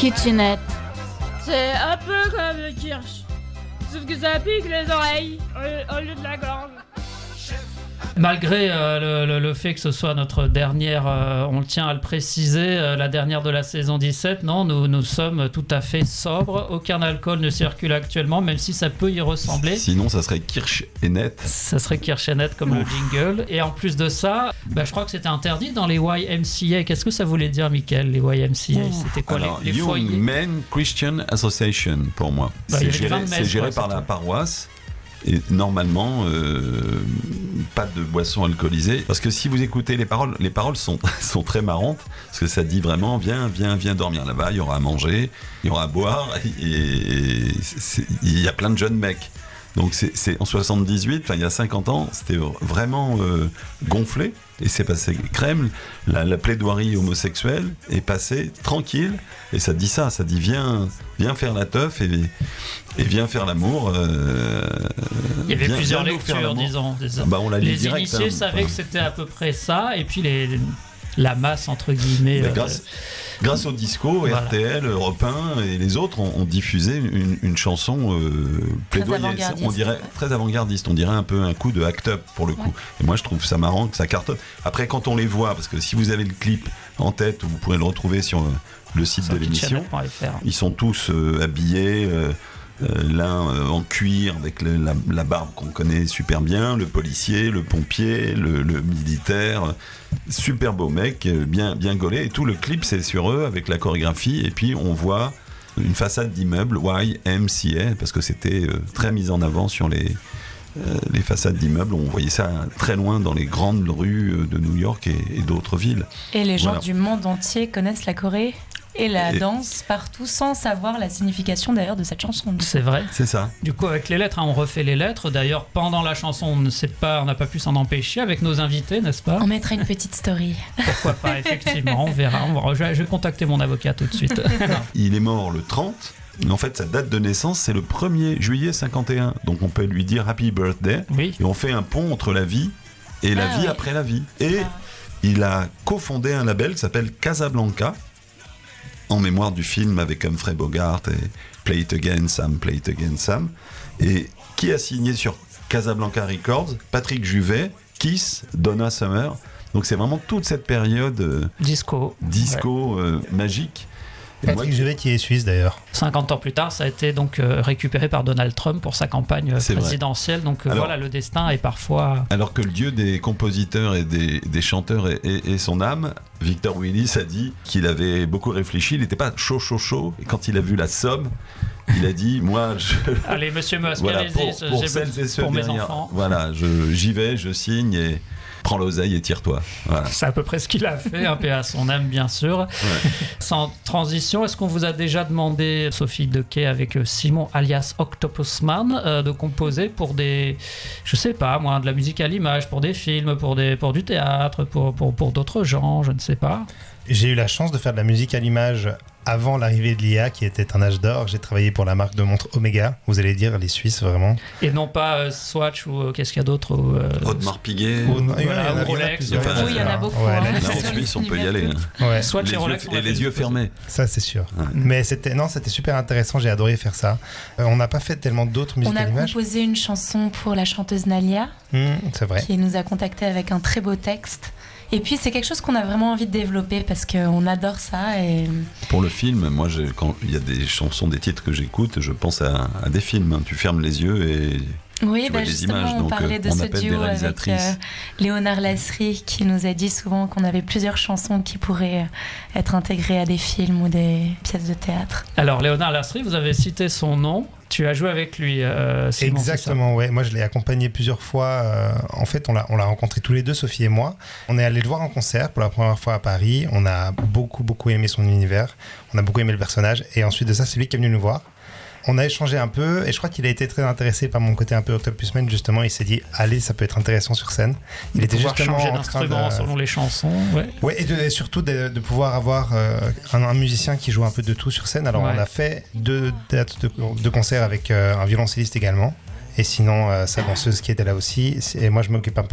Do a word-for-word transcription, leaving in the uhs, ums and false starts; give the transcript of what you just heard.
Kitchenette. C'est un peu comme le kirsch, sauf que ça pique les oreilles au, au lieu de la gorge. Malgré euh, le, le, le fait que ce soit notre dernière, euh, on tient à le préciser, euh, la dernière de la saison dix-sept, non, nous, nous sommes tout à fait sobres. Aucun alcool ne circule actuellement, même si ça peut y ressembler. Sinon, ça serait Kirsch et net. Ça serait Kirsch et net comme Ouf. Le jingle. Et en plus de ça, bah, je crois que c'était interdit dans les Y M C A. Qu'est-ce que ça voulait dire, Michael, les Y M C A? C'était quoi? Alors, les, les Young foyers Men Christian Association, pour moi. Bah, c'est géré, messes, c'est géré quoi, par c'est la tout. paroisse. Et normalement, euh, pas de boissons alcoolisées. Parce que si vous écoutez les paroles, les paroles sont, sont très marrantes. Parce que ça dit vraiment, viens, viens, viens dormir là-bas, il y aura à manger, il y aura à boire. Et, et il y a plein de jeunes mecs. Donc c'est, c'est en soixante-dix-huit, enfin il y a cinquante ans, c'était vraiment euh, gonflé. Et c'est passé crème. La, la plaidoirie homosexuelle est passée tranquille. Et ça dit ça, ça dit viens, viens faire la teuf et, et viens faire l'amour. Euh, il y avait viens, plusieurs viens lectures, disons. Bah, on l'a les lu direct, initiés hein, savaient enfin. que c'était à peu près ça. Et puis les, les, la masse, entre guillemets. Mais euh, grâce, grâce au disco, voilà. R T L, Europe un et les autres ont, ont diffusé une, une chanson euh, plaidoyer. On dirait très avant-gardiste. On dirait un peu un coup de act up pour le coup. Ouais. Et moi, je trouve ça marrant que ça cartonne. Après, quand on les voit, parce que si vous avez le clip en tête, vous pourrez le retrouver sur le site sur de l'émission. Ils sont tous euh, habillés. Euh, Euh, l'un euh, en cuir avec le, la, la barbe qu'on connaît super bien, le policier, le pompier, le, le militaire, super beau mec, euh, bien, bien gaulé, et tout le clip c'est sur eux avec la chorégraphie, et puis on voit une façade d'immeuble Y M C A parce que c'était euh, très mis en avant sur les, euh, les façades d'immeubles, on voyait ça très loin dans les grandes rues de New York et, et d'autres villes. Et les gens voilà. du monde entier connaissent la Corée et la et danse partout sans savoir la signification d'ailleurs de cette chanson. C'est vrai. C'est ça. Du coup, avec les lettres, hein, on refait les lettres. D'ailleurs, pendant la chanson, on ne sait pas, on n'a pas pu s'en empêcher avec nos invités, n'est-ce pas? On mettra une petite story. Pourquoi pas, effectivement, on verra. On va, je, vais, je vais contacter mon avocat tout de suite. Il est mort le trente. En fait, sa date de naissance, c'est le premier juillet cinquante et un. Donc, on peut lui dire Happy Birthday. Oui. Et on fait un pont entre la vie et la ah, vie oui. après la vie. Et ah. il a cofondé un label qui s'appelle Casablanca, en mémoire du film avec Humphrey Bogart et Play It Again Sam, Play It Again Sam, et qui a signé sur Casablanca Records Patrick Juvet, Kiss, Donna Summer. Donc c'est vraiment toute cette période euh, disco, disco ouais. euh, magique. Et Patrick moi, Juvet qui est suisse d'ailleurs. cinquante ans plus tard, ça a été donc euh, récupéré par Donald Trump pour sa campagne c'est présidentielle. Vrai. Donc euh, alors, voilà, le destin est parfois... Alors que le dieu des compositeurs et des, des chanteurs est, est, est son âme, Victor Willis a dit qu'il avait beaucoup réfléchi, il n'était pas chaud chaud chaud, et quand il a vu la somme, il a dit moi je... Allez monsieur Musk, voilà, allez-y, pour, pour celles et ceux pour mes derrière, enfants. Voilà, je, j'y vais, je signe et... prends l'oseille et tire-toi. Voilà. C'est à peu près ce qu'il a fait, un peu à son âme, bien sûr. Ouais. Sans transition, est-ce qu'on vous a déjà demandé, Sophie Dequet, avec Simon alias Octopusman, euh, de composer pour des, je sais pas, moi, de la musique à l'image, pour des films, pour, des, pour du théâtre, pour, pour, pour d'autres genres, je ne sais pas. J'ai eu la chance de faire de la musique à l'image avant l'arrivée de l'I A, qui était un âge d'or. J'ai travaillé pour la marque de montres Omega. Vous allez dire les Suisses, vraiment. Et non pas euh, Swatch ou euh, qu'est-ce qu'il y a d'autre ou, euh, Audemars Piguet. Ou, voilà, ou Rolex. Oui, il y en a beaucoup. Ouais, hein. là, en Suisse, on peut y aller. Hein. Ouais. Swatch les et Rolex. Yeux, et les yeux fermés. Ça, c'est sûr. Ouais. Mais c'était, non, c'était super intéressant. J'ai adoré faire ça. Euh, on n'a pas fait tellement d'autres musiques à l'image. On a composé une chanson pour la chanteuse Nalia. Mmh, c'est vrai. Qui nous a contactés avec un très beau texte. Et puis c'est quelque chose qu'on a vraiment envie de développer parce qu'on adore ça. Et... Pour le film, moi, j'ai, quand il y a des chansons, des titres que j'écoute, je pense à, à des films. Hein. Tu fermes les yeux et oui, tu bah vois justement, des images. on Donc, parlait de on ce appelle duo des avec euh, Léonard Lasserie qui nous a dit souvent qu'on avait plusieurs chansons qui pourraient être intégrées à des films ou des pièces de théâtre. Alors Léonard Lasserie, vous avez cité son nom. Tu as joué avec lui, euh, Simon. Exactement, ouais. Moi, je l'ai accompagné plusieurs fois. Euh, en fait, on l'a, on l'a rencontré tous les deux, Sophie et moi. On est allé le voir en concert pour la première fois à Paris. On a beaucoup, beaucoup aimé son univers. On a beaucoup aimé le personnage. Et ensuite de ça, c'est lui qui est venu nous voir. On a échangé un peu et je crois qu'il a été très intéressé par mon côté un peu Octopusman. Justement, il s'est dit, allez, ça peut être intéressant sur scène. Il de était justement changer en train d'instrument de... selon les chansons. Ouais, ouais et, de, et surtout de, de pouvoir avoir euh, un, un musicien qui joue un peu de tout sur scène. Alors, ouais. on a fait deux dates de, de concert avec euh, un violoncelliste également. Et sinon, euh, sa danseuse qui était là aussi. Et moi, je m'occupe un peu